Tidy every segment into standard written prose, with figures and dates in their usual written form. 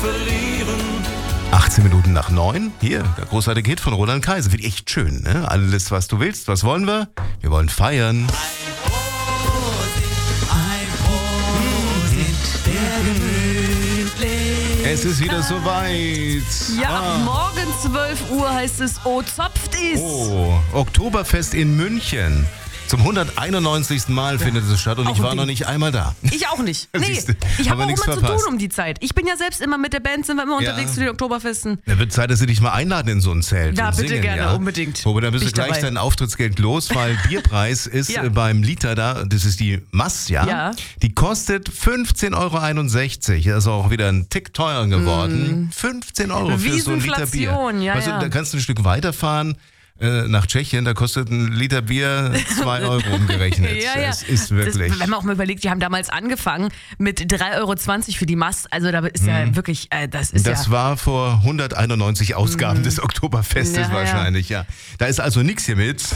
verlieren. 18 Minuten nach 9. Hier, der großartige Hit von Roland Kaiser. Finde ich echt schön, ne? Alles, was du willst. Was wollen wir? Wir wollen feiern. Es ist wieder soweit. Ja, morgen 12 Uhr heißt es, oh, zopft ist. Oh, Oktoberfest in München. Zum 191. Mal findet es statt und Auch ich war ein noch Ding. nicht einmal da. Ich auch nicht. Nee, Siehste, ich habe haben auch wir immer nichts zu verpasst. tun um die Zeit. Ich bin ja selbst immer mit der Band, sind wir immer unterwegs zu den Oktoberfesten. Da wird Zeit, dass sie dich mal einladen in so ein Zelt. Ja, und bitte singen, gerne, ja. unbedingt. Wobei, dann bist Bin du ich gleich dabei. dein Auftrittsgeld los, weil Bierpreis ist Ja. beim Liter da, das ist die Mass, ja? Ja. Die kostet 15,61 €. Das ist auch wieder ein Tick teurer geworden. 15 € für so ein Liter Bier. Riesenflation, ja, weißt du, ja. da kannst du ein Stück weiterfahren. Nach Tschechien, da kostet ein Liter Bier 2 € umgerechnet. Ja, ja. Das ist wirklich... Das, wenn man auch mal überlegt, die haben damals angefangen mit 3,20 € für die Mast. Also da ist ja wirklich, das ist Das ja... war vor 191 Ausgaben des Oktoberfestes Ja, wahrscheinlich, ja. Da ist also nichts hier mit.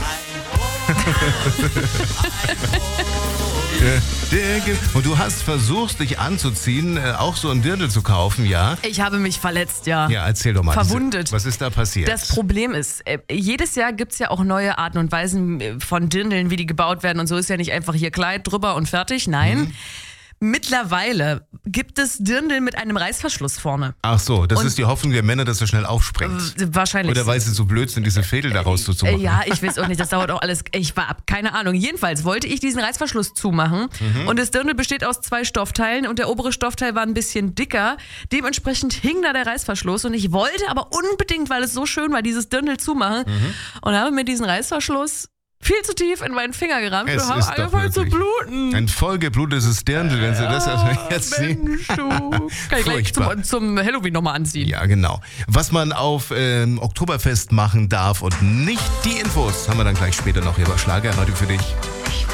Und du hast versucht, dich anzuziehen, auch so ein Dirndl zu kaufen, ja? Ich habe mich verletzt, ja. Ja, erzähl doch mal. Verwundet. Was ist da passiert? Das Problem ist, jedes Jahr gibt es ja auch neue Arten und Weisen von Dirndeln, wie die gebaut werden. Und so ist ja nicht einfach hier Kleid drüber und fertig. Nein. Mittlerweile gibt es Dirndl mit einem Reißverschluss vorne. Ach so, das Und- ist die Hoffnung der Männer, dass er schnell aufspringt. Wahrscheinlich. Oder weil sie so blöd sind, diese Fädel daraus zu machen. Ja, ich weiß auch nicht, das dauert auch alles. Keine Ahnung. Jedenfalls wollte ich diesen Reißverschluss zumachen und das Dirndl besteht aus 2 Stoffteilen und der obere Stoffteil war ein bisschen dicker. Dementsprechend hing da der Reißverschluss und ich wollte aber unbedingt, weil es so schön war, dieses Dirndl zumachen und habe mir diesen Reißverschluss viel zu tief in meinen Finger gerammt Es und habe ist doch angefangen zu wirklich bluten. Ein vollgeblutetes Dirndl, wenn sie das jetzt sehen. Mensch, du. Kann ich gleich Furchtbar. zum Halloween nochmal anziehen. Ja, genau. Was man auf Oktoberfest machen darf und nicht, die Infos haben wir dann gleich später noch hier bei Schlagerradio für dich.